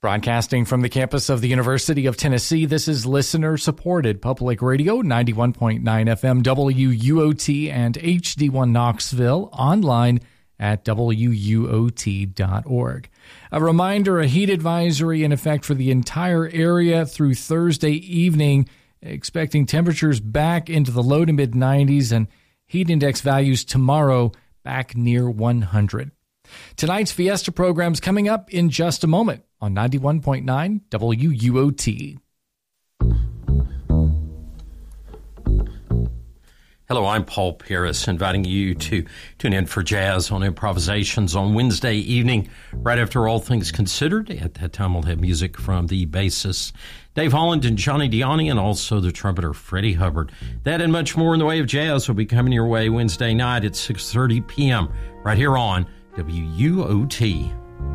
Broadcasting from the campus of the University of Tennessee, this is listener-supported public radio, 91.9 FM, WUOT, and HD1 Knoxville, online at WUOT.org. A reminder, a heat advisory in effect for the entire area through Thursday evening, expecting temperatures back into the low to mid-90s and heat index values tomorrow back near 100. Tonight's Fiesta program's coming up in just a moment on 91.9 WUOT. Hello, I'm Paul Paris, inviting you to tune in for Jazz on Improvisations on Wednesday evening, right after All Things Considered. At that time, we'll have music from the bassists Dave Holland and Johnny Diani, and also the trumpeter Freddie Hubbard. That and much more in the way of jazz will be coming your way Wednesday night at 6:30 p.m. right here on WUOT.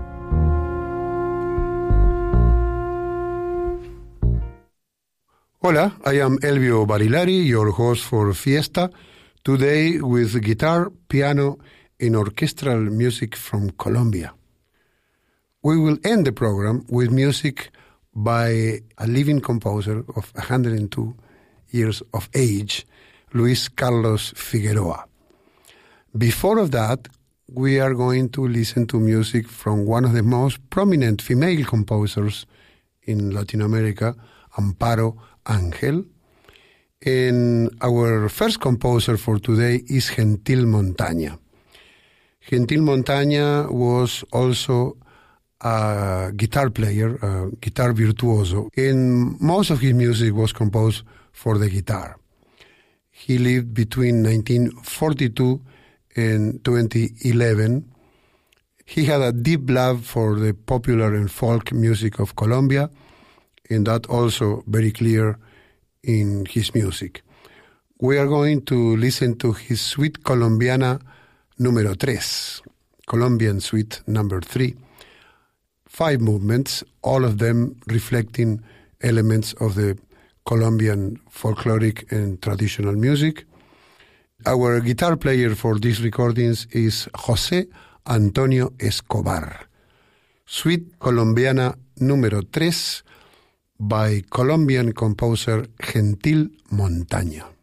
Hola, I am Elvio Barilari, your host for Fiesta, today with guitar, piano, and orchestral music from Colombia. We will end the program with music by a living composer of 102 years of age, Luis Carlos Figueroa. Before of that, we are going to listen to music from one of the most prominent female composers in Latin America, Amparo Ángel. And our first composer for today is Gentil Montaña. Gentil Montaña was also a guitar player, a guitar virtuoso, and most of his music was composed for the guitar. He lived between 1942 and 2011. He had a deep love for the popular and folk music of Colombia, and that also very clear in his music. We are going to listen to his Suite Colombiana número 3, Colombian Suite number 3. 5 movements, all of them reflecting elements of the Colombian folkloric and traditional music. Our guitar player for these recordings is José Antonio Escobar. Suite Colombiana número 3 by Colombian composer Gentil Montaña.